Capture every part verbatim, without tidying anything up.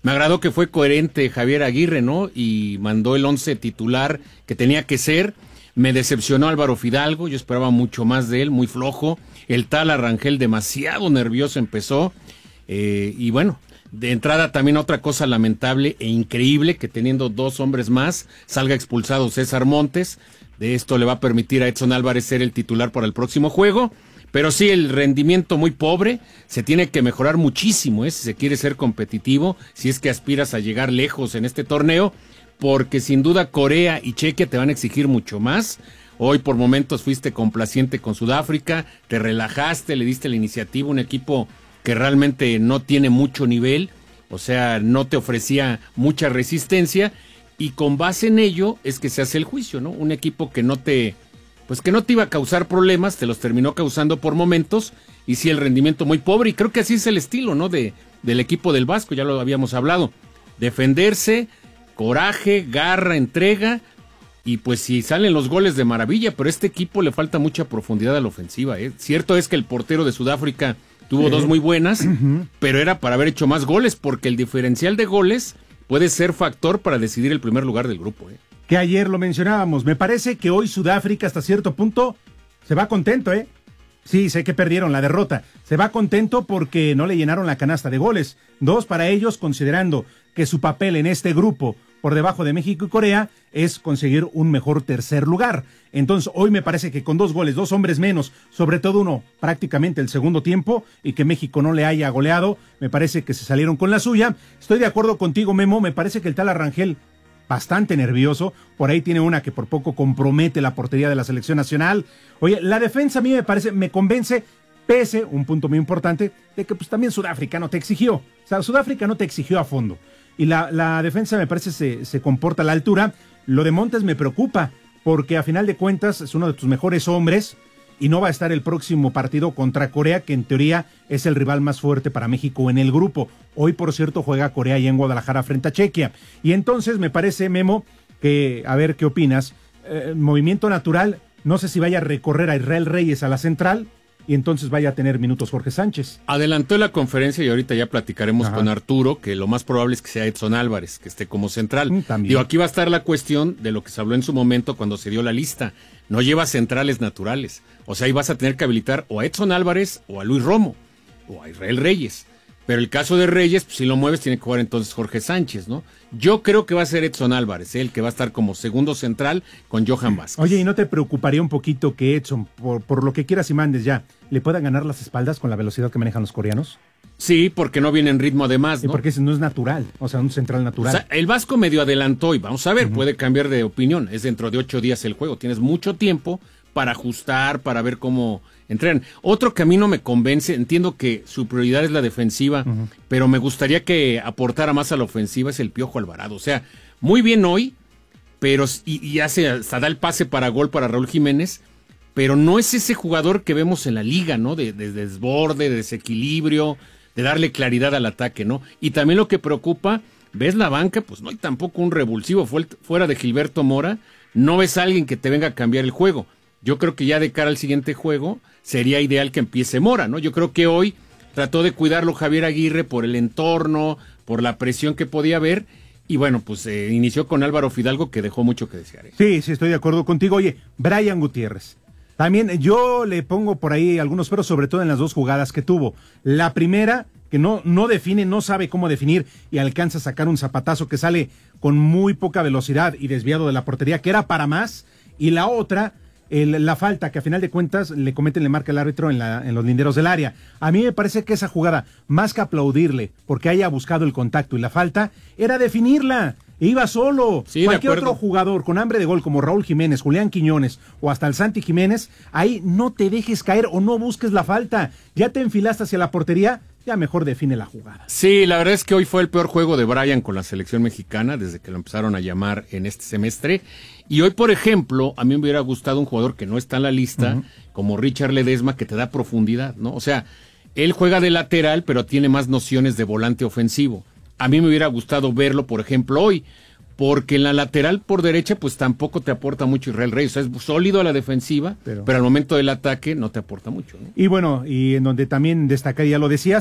Me agradó que fue coherente Javier Aguirre, ¿no? Y mandó el once titular que tenía que ser. Me decepcionó Álvaro Fidalgo, yo esperaba mucho más de él, muy flojo. El Tala Rangel demasiado nervioso empezó. Eh, y bueno, de entrada también otra cosa lamentable e increíble, que teniendo dos hombres más, salga expulsado César Montes. De esto le va a permitir a Edson Álvarez ser el titular para el próximo juego. Pero sí, el rendimiento muy pobre, se tiene que mejorar muchísimo, ¿eh? Si se quiere ser competitivo, si es que aspiras a llegar lejos en este torneo, porque sin duda Corea y Chequia te van a exigir mucho más. Hoy por momentos fuiste complaciente con Sudáfrica, te relajaste, le diste la iniciativa, un equipo que realmente no tiene mucho nivel, o sea, no te ofrecía mucha resistencia, y con base en ello es que se hace el juicio, ¿no? Un equipo que no te... pues que no te iba a causar problemas, te los terminó causando por momentos, y sí el rendimiento muy pobre, y creo que así es el estilo, ¿no? De, del equipo del Vasco, ya lo habíamos hablado, defenderse, coraje, garra, entrega, y pues si salen los goles de maravilla, pero a este equipo le falta mucha profundidad a la ofensiva, ¿eh? Cierto es que el portero de Sudáfrica tuvo sí. dos muy buenas, uh-huh. pero era para haber hecho más goles, porque el diferencial de goles puede ser factor para decidir el primer lugar del grupo, ¿eh? Que ayer lo mencionábamos, me parece que hoy Sudáfrica hasta cierto punto se va contento, ¿eh? Sí, sé que perdieron la derrota, se va contento porque no le llenaron la canasta de goles, dos para ellos, considerando que su papel en este grupo, por debajo de México y Corea, es conseguir un mejor tercer lugar. Entonces hoy me parece que con dos goles, dos hombres menos, sobre todo uno prácticamente el segundo tiempo, y que México no le haya goleado, me parece que se salieron con la suya. Estoy de acuerdo contigo, Memo, me parece que el Tala Rangel bastante nervioso, por ahí tiene una que por poco compromete la portería de la selección nacional. Oye, la defensa a mí me parece, me convence, pese, un punto muy importante, de que pues también Sudáfrica no te exigió, o sea, Sudáfrica no te exigió a fondo, y la, la defensa me parece se, se comporta a la altura. Lo de Montes me preocupa, porque a final de cuentas es uno de tus mejores hombres, y no va a estar el próximo partido contra Corea, que en teoría es el rival más fuerte para México en el grupo. Hoy, por cierto, juega Corea y en Guadalajara frente a Chequia. Y entonces me parece, Memo, que, a ver qué opinas, eh, movimiento natural, no sé si vaya a recorrer a Israel Reyes a la central, y entonces vaya a tener minutos Jorge Sánchez. Adelantó la conferencia y ahorita ya platicaremos Ajá. con Arturo, que lo más probable es que sea Edson Álvarez, que esté como central. Mm, también. Digo, aquí va a estar la cuestión de lo que se habló en su momento cuando se dio la lista. No lleva centrales naturales. O sea, ahí vas a tener que habilitar o a Edson Álvarez o a Luis Romo o a Israel Reyes. Pero el caso de Reyes, pues si lo mueves tiene que jugar entonces Jorge Sánchez, ¿no? Yo creo que va a ser Edson Álvarez, ¿eh? El que va a estar como segundo central con Johan Vázquez. Oye, ¿y no te preocuparía un poquito que Edson, por, por lo que quieras y mandes ya, le puedan ganar las espaldas con la velocidad que manejan los coreanos? Sí, porque no viene en ritmo además, ¿no? Y porque ese no es natural, o sea, un central natural. O sea, el Vasco medio adelantó y vamos a ver, uh-huh. puede cambiar de opinión. Es dentro de ocho días el juego, tienes mucho tiempo para ajustar, para ver cómo entrenan. Otro que a mí no me convence, entiendo que su prioridad es la defensiva, uh-huh. pero me gustaría que aportara más a la ofensiva, es el Piojo Alvarado. O sea, muy bien hoy, pero y, y hace, hasta da el pase para gol para Raúl Jiménez, pero no es ese jugador que vemos en la liga, ¿no? De, de, de desborde, de desequilibrio, de darle claridad al ataque, ¿no? Y también lo que preocupa, ves la banca, pues no hay tampoco un revulsivo fuera de Gilberto Mora, no ves a alguien que te venga a cambiar el juego. Yo creo que ya de cara al siguiente juego sería ideal que empiece Mora, ¿no? Yo creo que hoy trató de cuidarlo Javier Aguirre por el entorno, por la presión que podía haber, y bueno, pues eh, inició con Álvaro Fidalgo, que dejó mucho que desear, ¿eh? Sí, sí, estoy de acuerdo contigo. Oye, Brian Gutiérrez, también yo le pongo por ahí algunos peros, sobre todo en las dos jugadas que tuvo. La primera, que no, no define, no sabe cómo definir, y alcanza a sacar un zapatazo que sale con muy poca velocidad y desviado de la portería, que era para más, y la otra... El, la falta que a final de cuentas le cometen, le marca el árbitro en, la, en los linderos del área. A mí me parece que esa jugada, más que aplaudirle porque haya buscado el contacto y la falta, era definirla. Iba solo. Sí, cualquier otro jugador con hambre de gol como Raúl Jiménez, Julián Quiñones o hasta el Santi Jiménez, ahí no te dejes caer o no busques la falta. Ya te enfilaste hacia la portería, ya mejor define la jugada. Sí, la verdad es que hoy fue el peor juego de Brian con la selección mexicana desde que lo empezaron a llamar en este semestre. Y hoy, por ejemplo, a mí me hubiera gustado un jugador que no está en la lista, uh-huh. como Richard Ledesma, que te da profundidad, ¿no? O sea, él juega de lateral, pero tiene más nociones de volante ofensivo. A mí me hubiera gustado verlo, por ejemplo, hoy, porque en la lateral por derecha, pues tampoco te aporta mucho Israel Reyes. O sea, es sólido a la defensiva, pero, pero al momento del ataque no te aporta mucho, ¿no? Y bueno, y en donde también destacar, ya lo decías,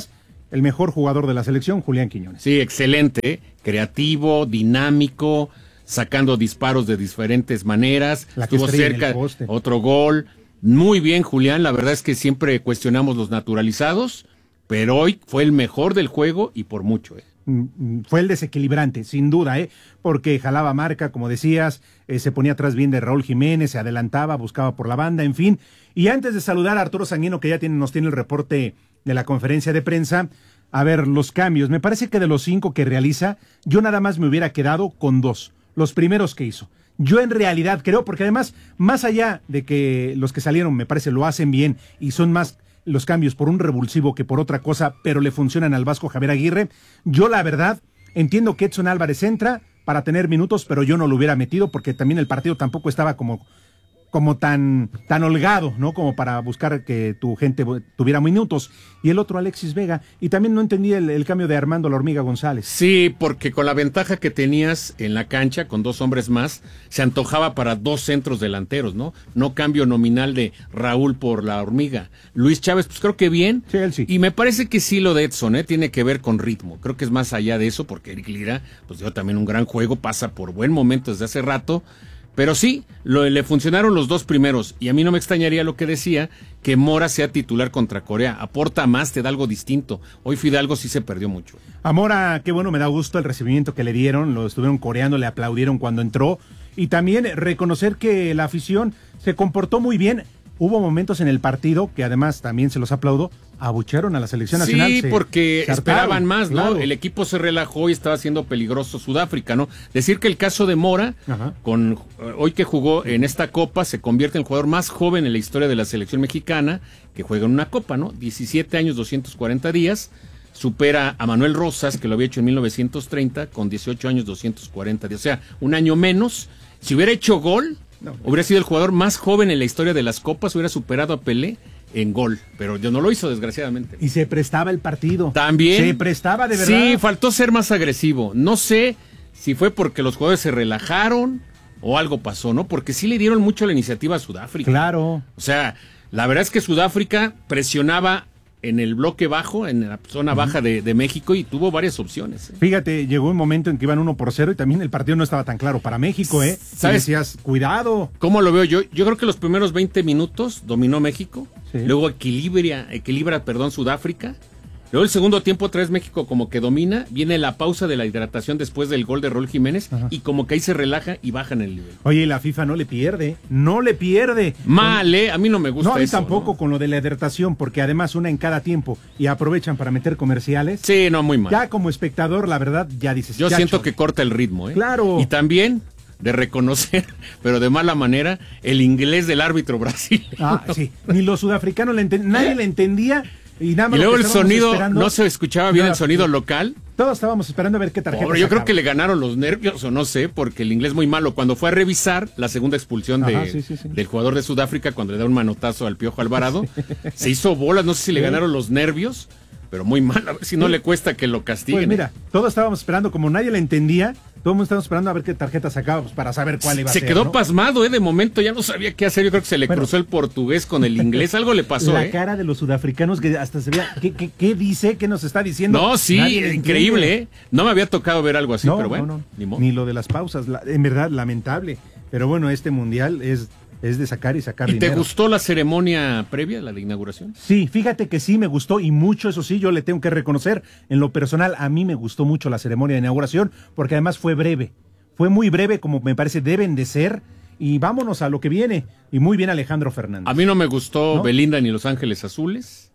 el mejor jugador de la selección, Julián Quiñones. Sí, excelente, creativo, dinámico, sacando disparos de diferentes maneras, La que estuvo estrella en cerca, el poste. otro gol, muy bien Julián, la verdad es que siempre cuestionamos los naturalizados, pero hoy fue el mejor del juego y por mucho, ¿eh? Fue el desequilibrante, sin duda, ¿eh? Porque jalaba marca, como decías, eh, se ponía atrás bien de Raúl Jiménez, se adelantaba, buscaba por la banda, en fin. Y antes de saludar a Arturo Sanguino, que ya tiene, nos tiene el reporte de la conferencia de prensa, a ver, los cambios. Me parece que de los cinco que realiza, yo nada más me hubiera quedado con dos, los primeros que hizo. Yo en realidad creo, porque además, más allá de que los que salieron, me parece, lo hacen bien y son más los cambios por un revulsivo que por otra cosa, pero le funcionan al Vasco Javier Aguirre. Yo la verdad entiendo que Edson Álvarez entra para tener minutos, pero yo no lo hubiera metido porque también el partido tampoco estaba como, como tan, tan holgado, ¿no? Como para buscar que tu gente tuviera minutos. Y el otro, Alexis Vega. Y también no entendí el, el cambio de Armando La Hormiga González. Sí, porque con la ventaja que tenías en la cancha, con dos hombres más, se antojaba para dos centros delanteros, ¿no? No cambio nominal de Raúl por La Hormiga. Luis Chávez, pues creo que bien. Sí, él sí. Y me parece que sí lo de Edson, ¿eh? Tiene que ver con ritmo. Creo que es más allá de eso, porque Eric Lira, pues dio también un gran juego, pasa por buen momento desde hace rato. Pero sí, lo, le funcionaron los dos primeros, y a mí no me extrañaría lo que decía, que Mora sea titular contra Corea, aporta más, te da algo distinto. Hoy Fidalgo sí se perdió mucho. A Mora, qué bueno, me da gusto el recibimiento que le dieron, lo estuvieron coreando, le aplaudieron cuando entró, y también reconocer que la afición se comportó muy bien. Hubo momentos en el partido, que además también se los aplaudo, abuchearon a la selección nacional. Sí, se, porque se esperaban más, ¿no? claro. El equipo se relajó y estaba haciendo peligroso Sudáfrica, ¿no? Decir que el caso de Mora, Ajá. con hoy que jugó en esta Copa, se convierte en el jugador más joven en la historia de la selección mexicana que juega en una Copa, ¿no? diecisiete años, doscientos cuarenta días, supera a Manuel Rosas, que lo había hecho en mil novecientos treinta, con dieciocho años, doscientos cuarenta días, o sea, un año menos. Si hubiera hecho gol, no, hubiera sido el jugador más joven en la historia de las Copas, hubiera superado a Pelé en gol, pero yo no lo hizo, desgraciadamente. Y se prestaba el partido. También. Se prestaba de verdad. Sí, faltó ser más agresivo. No sé si fue porque los jugadores se relajaron o algo pasó, ¿no? Porque sí le dieron mucho la iniciativa a Sudáfrica. Claro. O sea, la verdad es que Sudáfrica presionaba en el bloque bajo, en la zona baja de, de México, y tuvo varias opciones, ¿eh? Fíjate, llegó un momento en que iban uno por cero y también el partido no estaba tan claro para México, ¿eh? ¿Sabes? Y decías, cuidado. ¿Cómo lo veo yo? Yo creo que los primeros veinte minutos dominó México, Sí. luego equilibra, equilibra, perdón, Sudáfrica. Luego el segundo tiempo otra vez México como que domina, viene la pausa de la hidratación después del gol de Raúl Jiménez, Ajá. y como que ahí se relaja y bajan el nivel. Oye, y la FIFA no le pierde, no le pierde. Mal, ¿eh? A mí no me gusta No, a mí eso, tampoco ¿no? con lo de la hidratación, porque además una en cada tiempo y aprovechan para meter comerciales. Sí, no, muy mal. Ya como espectador, la verdad, ya dices. Yo ya, siento chole. que corta el ritmo, ¿eh? Claro. Y también de reconocer, pero de mala manera, el inglés del árbitro brasileño. Ah, sí, ni los sudafricanos le enten- nadie le entendía. Y, nada más Y luego lo que el estábamos sonido, esperando- no se escuchaba bien Nada, el sonido local. Todos estábamos esperando a ver qué tarjeta Pobre, yo creo sacaba. que le ganaron los nervios, o no sé, porque el inglés muy malo. Cuando fue a revisar la segunda expulsión de, Ajá, sí, sí, sí. del jugador de Sudáfrica, cuando le da un manotazo al Piojo Alvarado, se hizo bolas, no sé si le Sí. ganaron los nervios, pero muy mal, a ver si no Sí. le cuesta que lo castiguen. Pues mira, todos estábamos esperando, como nadie le entendía, todo el mundo estábamos esperando a ver qué tarjeta sacaba pues, para saber cuál iba a Se ser. quedó ¿no? pasmado, ¿eh? De momento ya no sabía qué hacer. Yo creo que se le Bueno. cruzó el portugués con el inglés. Algo le pasó, La ¿eh? cara de los sudafricanos que hasta se veía. ¿Qué, qué, qué dice? ¿Qué nos está diciendo? No, sí, Nadie le increíble, entiende. ¿eh? No me había tocado ver algo así, No, pero bueno, no, no. ni modo. Ni lo de las pausas. la- en verdad, lamentable. Pero bueno, este mundial es, es de sacar y sacar ¿Y te dinero. gustó la ceremonia previa, la de inauguración? Sí, fíjate que sí me gustó y mucho, eso sí, yo le tengo que reconocer. En lo personal, a mí me gustó mucho la ceremonia de inauguración porque además fue breve. Fue muy breve, como me parece deben de ser. Y vámonos a lo que viene. Y muy bien Alejandro Fernández. A mí no me gustó ¿No? Belinda ni Los Ángeles Azules.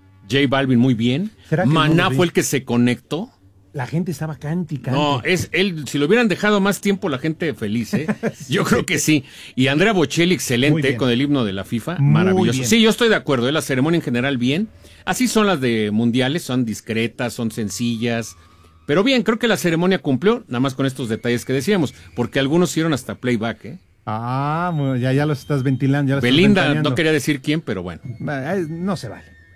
J Balvin muy bien. ¿Será que no Maná lo vi? fue el que se conectó. La gente estaba cante y cante. No, es él, si lo hubieran dejado más tiempo, la gente feliz, ¿eh? Yo creo que sí. Y Andrea Bocelli, Muy excelente, bien. con el himno de la FIFA, Muy maravilloso. bien. Sí, yo estoy de acuerdo, ¿eh? La ceremonia en general bien. Así son las de mundiales, son discretas, son sencillas. Pero bien, creo que la ceremonia cumplió, nada más con estos detalles que decíamos, porque algunos hicieron hasta playback, ¿eh? Ah, bueno, ya, ya los estás ventilando. Ya los estás Belinda, ventaneando. no quería decir quién, pero bueno. Eh, No se vale.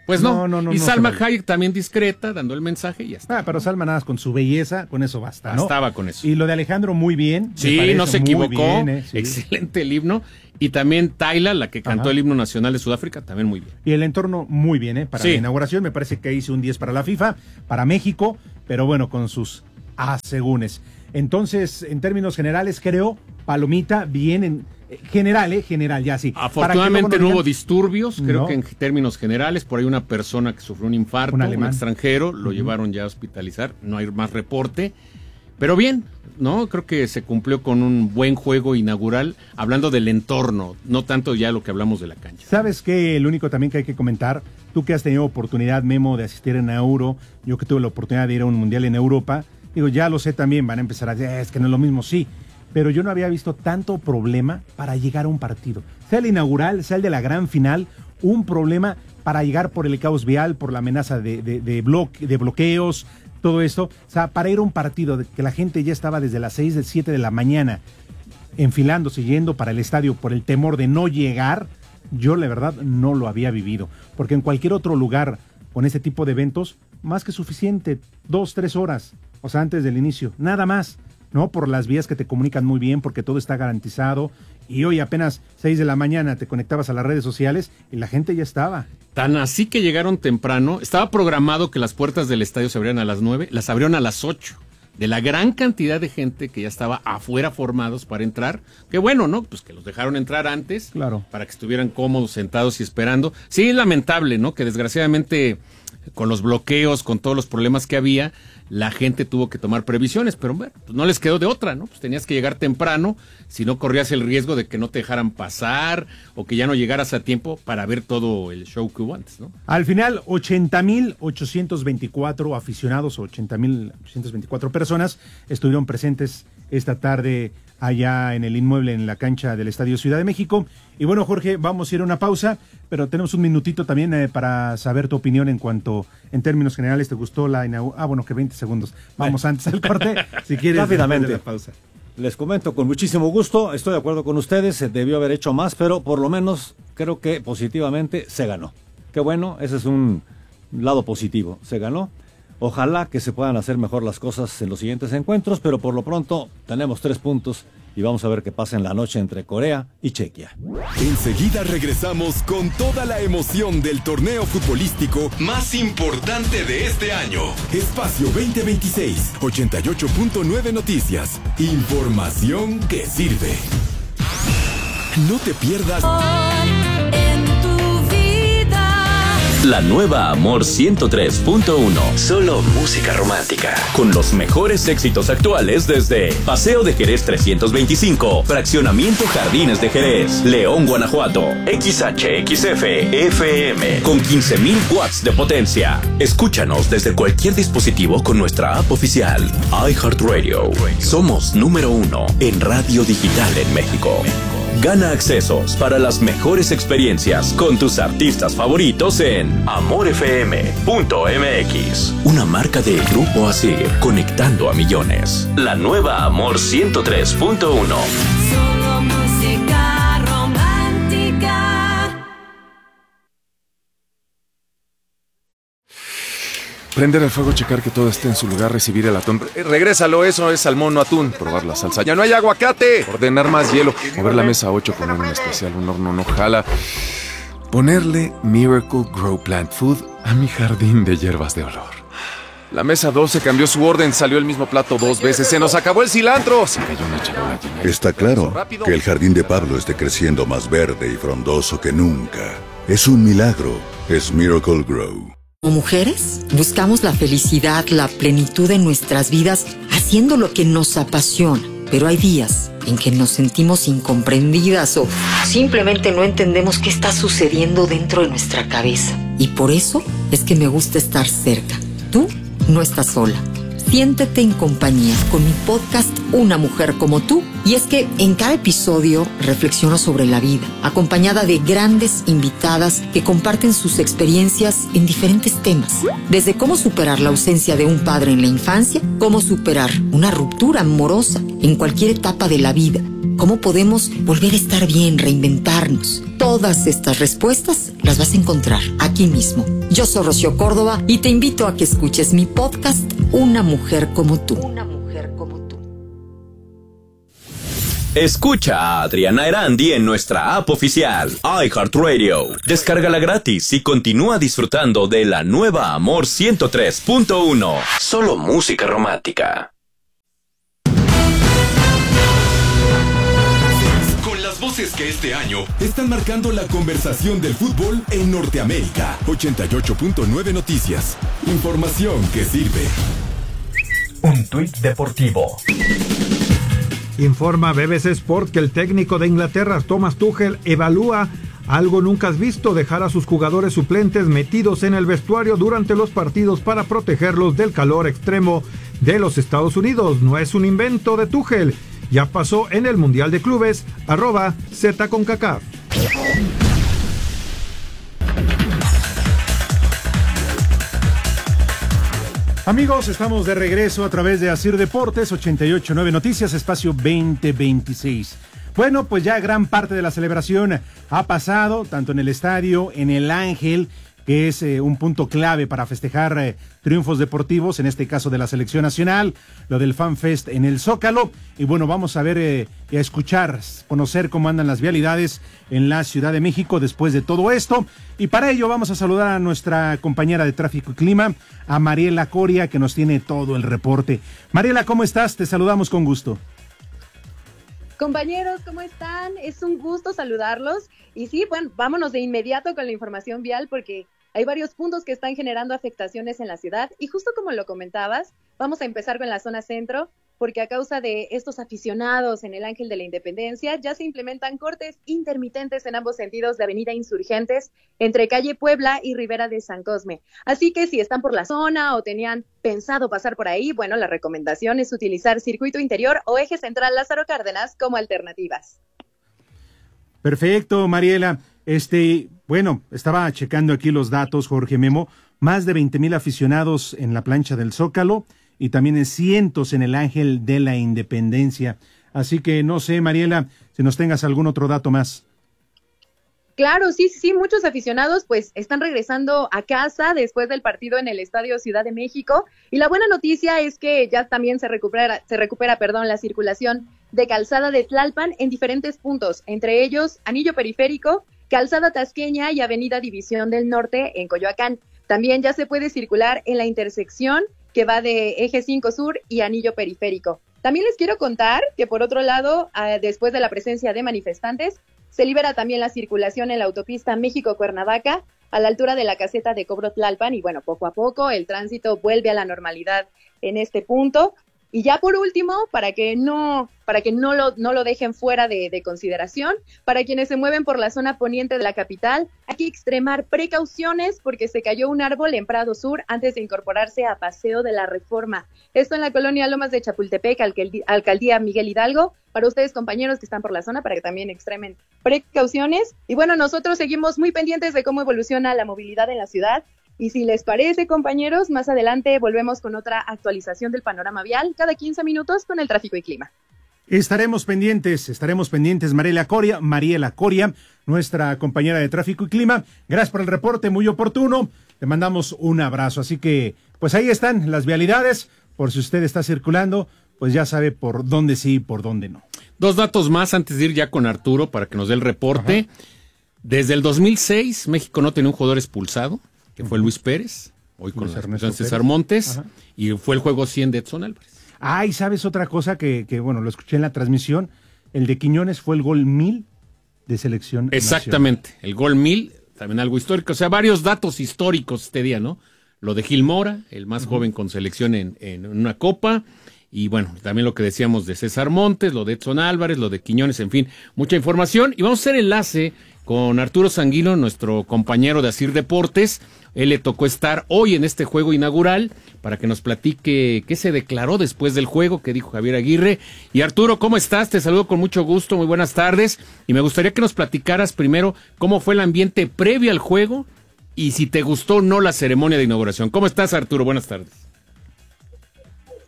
Pues no, No, no, no, y no Salma se vale. Hayek también discreta, dando el mensaje y ya está. Ah, pero Salma nada más con su belleza, con eso basta, ¿no? Bastaba con eso. Y lo de Alejandro muy bien. me Sí, parece no se muy equivocó. bien, ¿eh? Sí. Excelente el himno. Y también Tayla, la que cantó Ajá. el himno nacional de Sudáfrica, también muy bien. Y el entorno muy bien, ¿eh? Para Sí. la inauguración me parece que hice un diez para la FIFA, para México, pero bueno, con sus asegúnes. Entonces, en términos generales, creo, palomita, bien en eh, general, ¿eh? General, ya sí. Afortunadamente Para que no luego hubo disturbios, creo No. que en términos generales, por ahí una persona que sufrió un infarto, Un un, alemán. extranjero, lo llevaron ya a hospitalizar, no hay más reporte, pero bien, ¿no? Creo que se cumplió con un buen juego inaugural, hablando del entorno, no tanto ya lo que hablamos de la cancha. ¿Sabes qué? El único también que hay que comentar, tú que has tenido oportunidad, Memo, de asistir en Euro, yo que tuve la oportunidad de ir a un mundial en Europa, digo, ya lo sé también, van a empezar a decir, "Eh, es que no es lo mismo", sí, pero yo no había visto tanto problema para llegar a un partido. Sea el inaugural, sea el de la gran final, un problema para llegar por el caos vial, por la amenaza de, de, de, bloque, de bloqueos, todo esto. O sea, para ir a un partido de que la gente ya estaba desde las seis, siete de la mañana enfilándose, yendo para el estadio por el temor de no llegar, yo la verdad no lo había vivido. Porque en cualquier otro lugar con este tipo de eventos, más que suficiente, dos, tres horas, o sea, antes del inicio, nada más, ¿no? Por las vías que te comunican muy bien, porque todo está garantizado. Y hoy apenas seis de la mañana te conectabas a las redes sociales y la gente ya estaba. Tan así que llegaron temprano, estaba programado que las puertas del estadio se abrieran a las nueve, las abrieron a las ocho. De la gran cantidad de gente que ya estaba afuera formados para entrar, que bueno, ¿no? Pues que los dejaron entrar antes, Claro. para que estuvieran cómodos, sentados y esperando. Sí, es lamentable, ¿no? Que desgraciadamente con los bloqueos, con todos los problemas que había, la gente tuvo que tomar previsiones, pero bueno, pues no les quedó de otra, ¿no? Pues tenías que llegar temprano, si no corrías el riesgo de que no te dejaran pasar o que ya no llegaras a tiempo para ver todo el show que hubo antes, ¿no? Al final, ochenta mil ochocientos veinticuatro aficionados, ochenta mil ochocientos veinticuatro personas estuvieron presentes esta tarde allá en el inmueble en la cancha del Estadio Ciudad de México. Y bueno, Jorge, vamos a ir a una pausa, pero tenemos un minutito también eh, para saber tu opinión en cuanto, en términos generales, ¿te gustó la inauguración? Ah, bueno, que veinte segundos. Vamos antes al corte, si quieres. Rápidamente. después de la pausa. Les comento con muchísimo gusto, estoy de acuerdo con ustedes, se debió haber hecho más, pero por lo menos creo que positivamente se ganó. Qué bueno, ese es un lado positivo, se ganó. Ojalá que se puedan hacer mejor las cosas en los siguientes encuentros, pero por lo pronto tenemos tres puntos y vamos a ver qué pasa en la noche entre Corea y Chequia. Enseguida regresamos con toda la emoción del torneo futbolístico más importante de este año. Espacio veinte veintiséis, ochenta y ocho punto nueve Noticias. Información que sirve. No te pierdas En tu vida. La nueva Amor ciento tres punto uno. Solo música romántica. Con los mejores éxitos actuales desde Paseo de Jerez trescientos veinticinco, Fraccionamiento Jardines de Jerez, León, Guanajuato, X H X F F M, con quince mil watts de potencia. Escúchanos desde cualquier dispositivo con nuestra app oficial, iHeartRadio. Somos número uno en radio digital en México. Gana accesos para las mejores experiencias con tus artistas favoritos en amor f m punto m x. Una marca de Grupo Asir, conectando a millones. La nueva Amor ciento tres punto uno. Solo música romántica. Prender el fuego, checar que todo esté en su lugar, recibir el atún. Eh, Regrésalo, eso es salmón, no atún. Probar la salsa. ¡Ya no hay aguacate! Ordenar más hielo. Mover la mesa a ocho, poner un especial, un horno no jala. Ponerle Miracle Grow Plant Food a mi jardín de hierbas de olor. La mesa doce cambió su orden, salió el mismo plato dos veces. ¡Se nos acabó el cilantro! Se cayó una charola llena. Está claro que el jardín de Pablo esté creciendo más verde y frondoso que nunca. Es un milagro. Es Miracle Grow. Como mujeres, buscamos la felicidad, la plenitud en nuestras vidas, haciendo lo que nos apasiona. Pero hay días en que nos sentimos incomprendidas o simplemente no entendemos qué está sucediendo dentro de nuestra cabeza. Y por eso es que me gusta estar cerca. Tú no estás sola. Siéntete en compañía con mi podcast Una Mujer Como Tú. Y es que en cada episodio reflexiono sobre la vida, acompañada de grandes invitadas que comparten sus experiencias en diferentes temas. Desde cómo superar la ausencia de un padre en la infancia, cómo superar una ruptura amorosa en cualquier etapa de la vida, cómo podemos volver a estar bien, reinventarnos. Todo Todas estas respuestas las vas a encontrar aquí mismo. Yo soy Rocío Córdoba y te invito a que escuches mi podcast Una Mujer Como Tú. Una Mujer Como Tú. Escucha a Adriana Erandi en nuestra app oficial, iHeartRadio. Descárgala gratis y continúa disfrutando de la nueva Amor ciento tres punto uno. Solo música romántica. Con las voces que este año están marcando la conversación del fútbol en Norteamérica. ochenta y ocho punto nueve Noticias. Información que sirve. Un tuit deportivo. Informa B B C Sport que el técnico de Inglaterra, Thomas Tuchel, evalúa algo nunca visto: dejar a sus jugadores suplentes metidos en el vestuario durante los partidos para protegerlos del calor extremo de los Estados Unidos. No es un invento de Tuchel, ya pasó en el Mundial de Clubes, arroba Z con CACAF. Amigos, estamos de regreso a través de Asir Deportes, ochenta y ocho punto nueve Noticias, espacio veinte veintiséis. Bueno, pues ya gran parte de la celebración ha pasado, tanto en el estadio, en el Ángel, que es eh, un punto clave para festejar eh, triunfos deportivos, en este caso de la selección nacional, lo del Fan Fest en el Zócalo, y bueno, vamos a ver eh, y a escuchar, conocer cómo andan las vialidades en la Ciudad de México después de todo esto, y para ello vamos a saludar a nuestra compañera de Tráfico y Clima, a Mariela Coria, que nos tiene todo el reporte. Mariela, ¿cómo estás? Te saludamos con gusto. Compañeros, ¿cómo están? Es un gusto saludarlos. Y sí, bueno, vámonos de inmediato con la información vial porque hay varios puntos que están generando afectaciones en la ciudad. Y justo como lo comentabas, vamos a empezar con la zona centro, porque a causa de estos aficionados en el Ángel de la Independencia, ya se implementan cortes intermitentes en ambos sentidos de Avenida Insurgentes, entre calle Puebla y Ribera de San Cosme. Así que si están por la zona o tenían pensado pasar por ahí, bueno, la recomendación es utilizar circuito interior o eje central Lázaro Cárdenas como alternativas. Perfecto, Mariela. Este, bueno, estaba checando aquí los datos, Jorge Memo, más de veinte mil aficionados en la plancha del Zócalo, y también en cientos en el Ángel de la Independencia. Así que no sé, Mariela, si nos tengas algún otro dato más. Claro, sí, sí, muchos aficionados pues están regresando a casa después del partido en el Estadio Ciudad de México, y la buena noticia es que ya también se recupera, se recupera, perdón, la circulación de Calzada de Tlalpan en diferentes puntos, entre ellos Anillo Periférico, Calzada Tasqueña y Avenida División del Norte en Coyoacán. También ya se puede circular en la intersección que va de Eje cinco Sur y Anillo Periférico. También les quiero contar que por otro lado, uh, después de la presencia de manifestantes, se libera también la circulación en la autopista México-Cuernavaca a la altura de la caseta de Cobro Tlalpan, y bueno, poco a poco el tránsito vuelve a la normalidad en este punto. Y ya por último, para que no, para que no lo, no lo dejen fuera de, de consideración, para quienes se mueven por la zona poniente de la capital, hay que extremar precauciones porque se cayó un árbol en Prado Sur antes de incorporarse a Paseo de la Reforma. Esto en la colonia Lomas de Chapultepec, alcaldía, alcaldía Miguel Hidalgo. Para ustedes, compañeros que están por la zona, para que también extremen precauciones. Y bueno, nosotros seguimos muy pendientes de cómo evoluciona la movilidad en la ciudad. Y si les parece, compañeros, más adelante volvemos con otra actualización del panorama vial cada quince minutos con el tráfico y clima. Estaremos pendientes, estaremos pendientes, Mariela Coria, Mariela Coria, nuestra compañera de tráfico y clima. Gracias por el reporte, muy oportuno. Te mandamos un abrazo. Así que, pues ahí están las vialidades. Por si usted está circulando, pues ya sabe por dónde sí y por dónde no. Dos datos más antes de ir ya con Arturo para que nos dé el reporte. Ajá. Desde el dos mil seis, México no tenía un jugador expulsado, que fue Luis Pérez, hoy con Ernesto César Montes, ajá, y fue el juego cien de Edson Álvarez. Ah, y sabes otra cosa que, que, bueno, lo escuché en la transmisión, el de Quiñones fue el gol mil de selección Exactamente, nacional. El gol mil, también algo histórico, o sea, varios datos históricos este día, ¿no? Lo de Gil Mora, el más uh-huh. joven con selección en, en una copa, y bueno, también lo que decíamos de César Montes, lo de Edson Álvarez, lo de Quiñones, en fin, mucha información, y vamos a hacer enlace con Arturo Sanguino, nuestro compañero de Asir Deportes. Él le tocó estar hoy en este juego inaugural para que nos platique qué se declaró después del juego, qué dijo Javier Aguirre. Y Arturo, ¿cómo estás? Te saludo con mucho gusto, muy buenas tardes. Y me gustaría que nos platicaras primero cómo fue el ambiente previo al juego y si te gustó o no la ceremonia de inauguración. ¿Cómo estás, Arturo? Buenas tardes.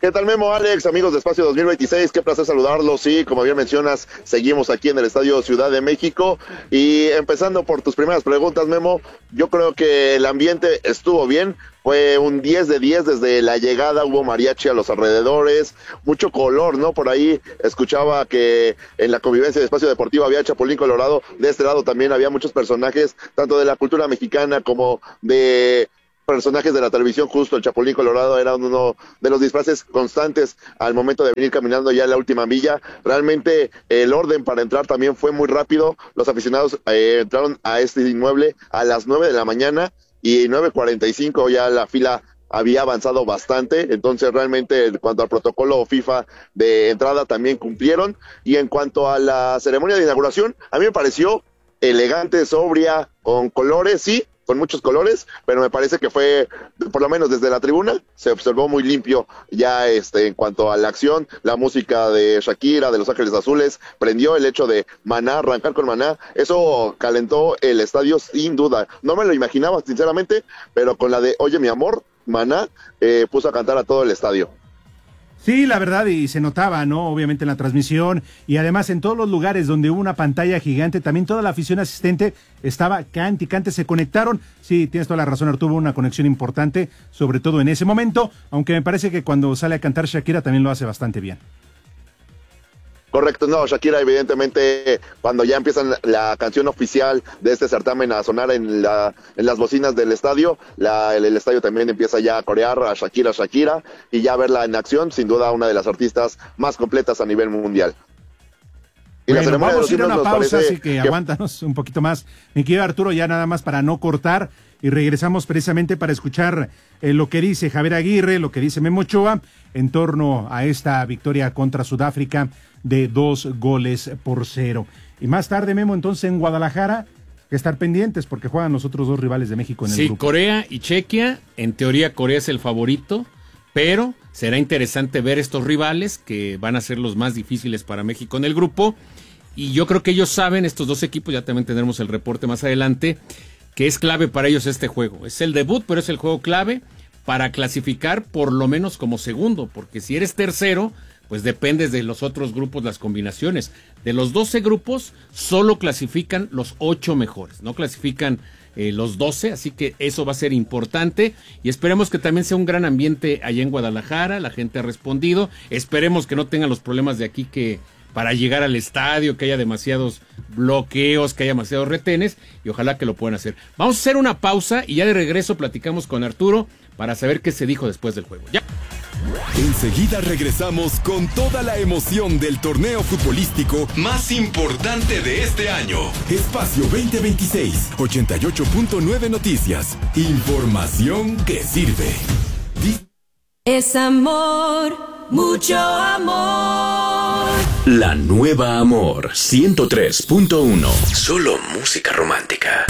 ¿Qué tal, Memo, Alex, amigos de Espacio dos mil veintiséis? Qué placer saludarlos. Sí, como bien mencionas, seguimos aquí en el Estadio Ciudad de México. Y empezando por tus primeras preguntas, Memo, yo creo que el ambiente estuvo bien. Fue un diez de diez desde la llegada, hubo mariachi a los alrededores, mucho color, ¿no? Por ahí escuchaba que en la convivencia de Espacio Deportivo había Chapulín Colorado, de este lado también había muchos personajes, tanto de la cultura mexicana como de personajes de la televisión. Justo el Chapulín Colorado era uno de los disfraces constantes al momento de venir caminando ya en la última milla. Realmente el orden para entrar también fue muy rápido, los aficionados eh, entraron a este inmueble a las nueve de la mañana, y nueve cuarenta y cinco ya la fila había avanzado bastante. Entonces realmente en cuanto al protocolo FIFA de entrada también cumplieron. Y en cuanto a la ceremonia de inauguración, a mí me pareció elegante, sobria, con colores, sí, con muchos colores, pero me parece que fue, por lo menos desde la tribuna, se observó muy limpio ya este en cuanto a la acción. La música de Shakira, de Los Ángeles Azules, prendió. El hecho de Maná, arrancar con Maná, eso calentó el estadio sin duda. No me lo imaginaba, sinceramente, pero con la de Oye mi amor, Maná, eh, puso a cantar a todo el estadio. Sí, la verdad, y se notaba, ¿no? Obviamente en la transmisión, y además en todos los lugares donde hubo una pantalla gigante, también toda la afición asistente estaba cante y cante, se conectaron. Sí, tienes toda la razón, Arturo, hubo una conexión importante, sobre todo en ese momento, aunque me parece que cuando sale a cantar Shakira también lo hace bastante bien. Correcto, no, Shakira evidentemente cuando ya empiezan la canción oficial de este certamen a sonar en la en las bocinas del estadio, la, el, el estadio también empieza ya a corear a Shakira, Shakira, y ya verla en acción, sin duda una de las artistas más completas a nivel mundial. Y bueno, la ceremonia vamos de a ir a los una himnos pausa, parece así que, que aguántanos un poquito más. Mi querido Arturo, ya nada más para no cortar, y regresamos precisamente para escuchar eh, lo que dice Javier Aguirre, lo que dice Memo Ochoa, en torno a esta victoria contra Sudáfrica de dos goles por cero. Y más tarde, Memo, entonces en Guadalajara, que estar pendientes porque juegan los otros dos rivales de México en el sí, grupo. Corea y Chequia. En teoría Corea es el favorito, pero será interesante ver estos rivales que van a ser los más difíciles para México en el grupo. Y yo creo que ellos saben, estos dos equipos, ya también tendremos el reporte más adelante, que es clave para ellos este juego. Es el debut, pero es el juego clave para clasificar por lo menos como segundo, porque si eres tercero, pues dependes de los otros grupos, las combinaciones. De los doce grupos, solo clasifican los ocho mejores, no clasifican eh, los doce, así que eso va a ser importante, y esperemos que también sea un gran ambiente allá en Guadalajara. La gente ha respondido, esperemos que no tengan los problemas de aquí que para llegar al estadio, que haya demasiados bloqueos, que haya demasiados retenes, y ojalá que lo puedan hacer. Vamos a hacer una pausa y ya de regreso platicamos con Arturo para saber qué se dijo después del juego. Ya. Enseguida regresamos con toda la emoción del torneo futbolístico más importante de este año. Espacio veinte veintiséis, ochenta y ocho punto nueve Noticias. Información que sirve. Di- Es amor, mucho amor. La nueva Amor ciento tres punto uno. Solo música romántica.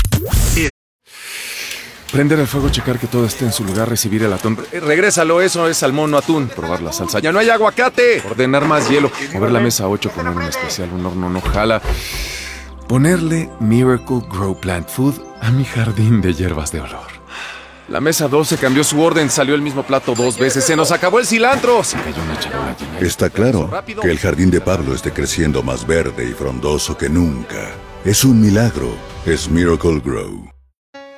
Prender el fuego, checar que todo esté en su lugar, recibir el atún. Eh, regrésalo, eso es salmón, no atún. Probar la salsa. ¡Ya no hay aguacate! Ordenar más hielo. Mover la mesa ocho con un especial, un horno no jala. Ponerle Miracle Grow Plant Food a mi jardín de hierbas de olor. La mesa doce cambió su orden, salió el mismo plato dos veces. ¡Se nos acabó el cilantro! Se cayó una charola llena de- Está claro que el jardín de Pablo esté creciendo más verde y frondoso que nunca. Es un milagro. Es Miracle Grow.